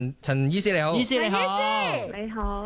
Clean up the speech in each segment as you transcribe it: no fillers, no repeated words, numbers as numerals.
陳醫師你好， 醫師你好， 你好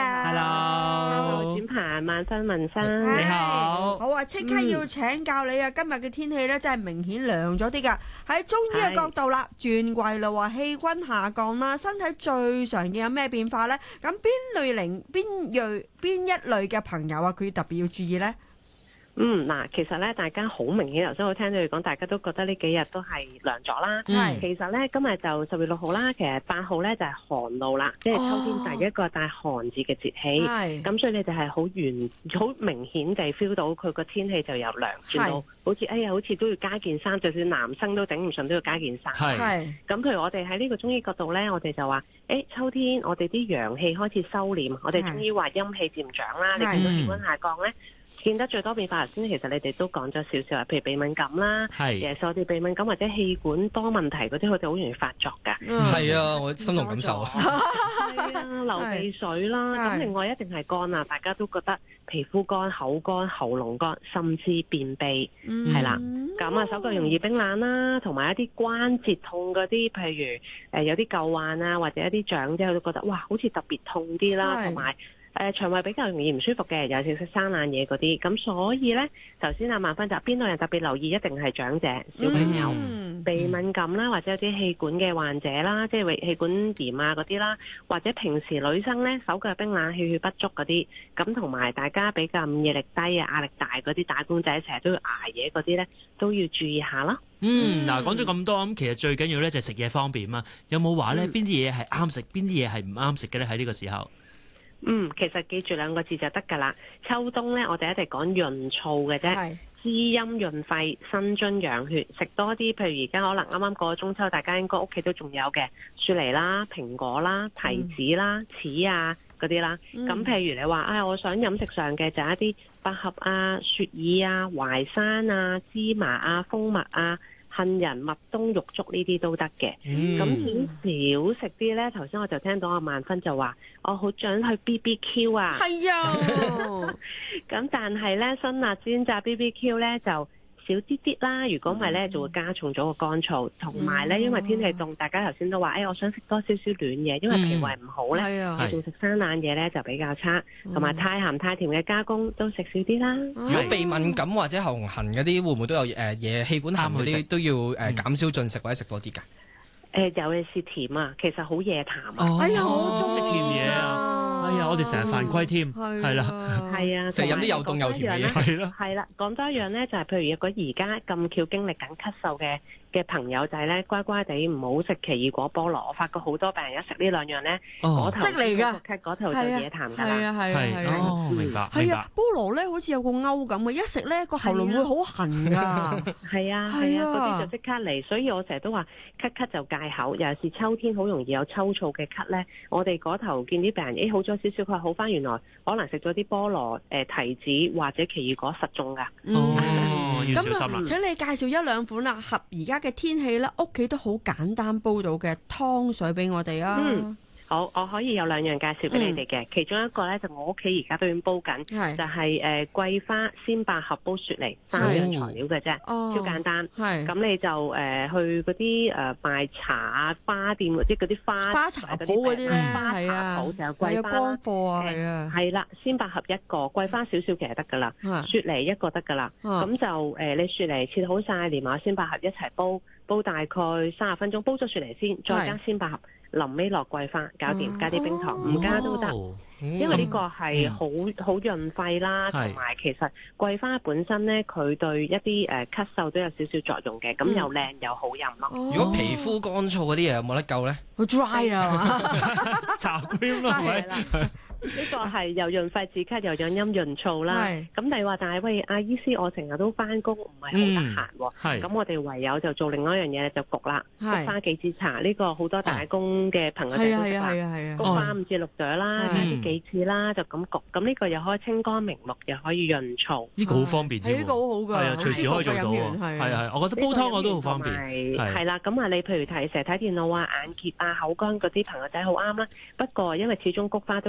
，Hello， 展鵬萬分問生， 你好， 好啊！即刻要請教你啊！今日嘅天氣咧真係明顯涼咗啲㗎。喺中醫嘅角度啦，轉季啦喎，氣溫下降啦，身體最常見有咩變化咧？咁邊一類嘅朋友啊，佢特別要注意咧？ 嗱，其實咧，大家好明顯，頭先我聽到你講，大家都覺得呢幾日都係涼咗啦。 係， 其實咧，今日就10月6號啦，其實8號咧就係寒露啦，即係秋天第一個帶寒字嘅節氣。 係， 咁所以你就係好明顯地 feel 到佢個天氣就由涼轉到好似好似都要加件衫，就算男生都頂唔順都要加件衫。 係。 咁譬如我哋喺呢個中醫角度咧，我哋就話，秋天我哋啲陽氣開始收斂，我哋中醫話陰氣漸長啦，你見到氣溫下降咧。見得最多變化，頭先其實你哋都講咗少少啊，譬如鼻敏感啦，其實我哋鼻敏感或者氣管多問題嗰啲，佢哋好容易發作㗎。 係啊，我深同感受啊。 係啊，流鼻水啦，咁另外一定係乾啊，大家都覺得皮膚乾、口乾、喉嚨乾，甚至便秘，係啦。咁啊，手腳容易冰冷啦，同埋一啲關節痛嗰啲，譬如有啲舊患啊，或者一啲長者，佢都覺得哇，好似特別痛啲啦，同埋。腸胃比較容易唔舒服嘅，尤其是食生冷嘢嗰啲，咁所以呢，頭先阿萬芬就邊度人特別留意，一定係長者、小朋友、鼻敏感啦，或者有啲氣管嘅患者啦，即係氣管炎啊嗰啲啦，或者平時女生呢，手腳冰冷、氣血不足嗰啲，咁同埋大家比較免疫力低啊、壓力大嗰啲打工仔，成日都要捱夜嗰啲呢，都要注意下啦。 嗱，講咗咁多，咁其實最緊要呢就係食嘢方便啊。有冇話呢邊啲嘢係啱食，邊啲嘢係唔啱食嘅呢？喺呢個時候？ 其實記住2個字就得㗎啦。秋冬咧，我哋一定講潤燥嘅啫，滋陰潤肺、生津養血，食多啲。譬如而家可能啱啱過咗中秋，大家應該屋企都仲有嘅雪梨啦、蘋果啦、提子啦、柿啊嗰啲啦。咁譬如你話我想飲食上嘅就係一啲百合啊、雪耳啊、淮山啊、芝麻啊、蜂蜜啊。杏仁、麥冬、玉竹呢啲都得嘅，咁少食啲呢。頭先我就聽到阿萬芬就話，我好想去 BBQ 啊， 係啊， 咁但係呢，辛辣煎炸 BBQ 呢就少啲啲啦，如果唔係呢，就會加重咗個乾燥，同埋呢，因為天氣凍，大家頭先都話，我想食多少少暖嘢，因為脾胃唔好呢，我仲食生冷嘢呢就比較差，同埋太鹹太甜嘅加工都食少啲啦。 如果鼻敏感或者喉嚨痕嗰啲，會唔會都有嘢氣管痕嗰啲都要減少進食或者食多啲㗎？ 尤其是甜啊，其實好惹痰啊！ 哎呀，我中意食甜嘢啊！哎呀，我哋成日犯規添，係啦， 係啊， 成日飲啲又凍又甜嘅嘢， 係咯， 係啦。講多一樣咧，就係譬如如果而家咁巧經歷緊咳嗽嘅朋友仔咧，乖乖地唔好食奇異果、菠蘿。我發覺好多病人一食呢兩樣咧，嗰頭即嚟㗎， 咳嗰頭就惹痰㗎啦。 係明白。 係啊，菠蘿咧好似有個勾咁嘅，一食咧個喉嚨會好痕㗎。 係啊，嗰啲就即刻嚟。所以我成日都話咳就戒口，尤其是秋天好容易有抽燥嘅咳咧。我哋嗰頭見啲病人，好咗少少，佢話好翻，原來可能食咗啲菠蘿、提子或者奇異果實中㗎。 要小心啦。 請你介紹1-2款啦，合而家嘅天氣咧，屋企都好簡單煲到嘅湯水俾我哋啊。 好，我可以有2樣介紹俾你哋嘅，其中一個咧就我屋企而家都已經煲緊，就係桂花、鮮百合煲雪梨，3樣材料嘅啫，超簡單。咁你就去嗰啲賣茶啊、花店或者嗰啲花茶鋪嗰啲咧，花茶鋪就有桂花啦，係啦，鮮百合1個，桂花少少其實得噶啦，雪梨1個得噶啦。咁就你雪梨切好晒，連埋鮮百合一齊煲大概30分鐘，煲咗雪梨先，再加鮮百合。臨尾落桂花，搞掂，加啲冰糖，唔加都得，因為呢個係好潤肺啦，同埋其實桂花本身咧，佢對一啲咳嗽都有少少作用嘅，咁又靚又好飲咯。 如果皮膚乾燥嗰啲嘢有冇得救咧？ 好 dry 啊， 搽 cream 咯，係咪？ 呢個係又潤肺止咳，又養陰潤燥啦。咁你話，但係喂，阿醫師，我成日都翻工，唔係好得閒喎。咁我哋唯有就做另外一樣嘢，就焗啦，焗花杞子茶。呢個好多打工嘅朋友仔都識啦。焗花5至6朵啦，加啲杞子啦，就咁焗。咁呢個又可以清肝明目，又可以潤燥。 呢個好方便添。 呢個好好㗎。 係啊，隨時可以做到喎。係，我覺得煲湯我都好方便。 係啦，咁你譬如成日睇電腦啊、眼澀啊、口乾嗰啲朋友仔好啱啦。不過因為始終菊花都有少少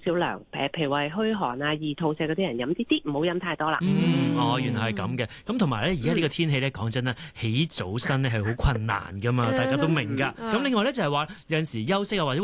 少涼，譬如話虛寒啊、易肚瀉嗰啲人飲啲啲，唔好飲太多啦。 原來係咁嘅。咁同埋咧，而家呢個天氣咧，講真啦，起早身咧係好困難噶嘛，大家都明㗎。咁另外咧就係話有陣時休息啊或者